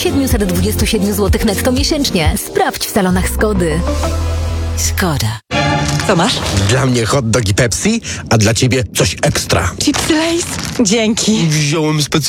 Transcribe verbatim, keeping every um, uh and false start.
siedemset dwadzieścia siedem złotych netto miesięcznie. Sprawdź w salonach Skody. Skoda. Co masz? Dla mnie hot dog i Pepsi, a dla ciebie coś ekstra. Chipsy Lay's. Dzięki. Wziąłem specjalnie